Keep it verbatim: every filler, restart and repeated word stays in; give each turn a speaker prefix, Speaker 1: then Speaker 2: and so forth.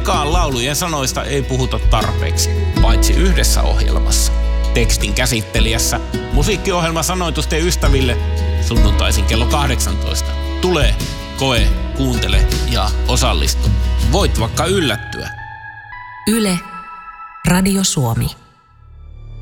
Speaker 1: Kuitenkaan laulujen sanoista ei puhuta tarpeeksi, paitsi yhdessä ohjelmassa. Tekstin käsittelijässä musiikkiohjelma Sanoitusten ystäville sunnuntaisin kello kahdeksantoista. Tule, koe, kuuntele ja osallistu. Voit vaikka yllättyä.
Speaker 2: Yle, Radio Suomi.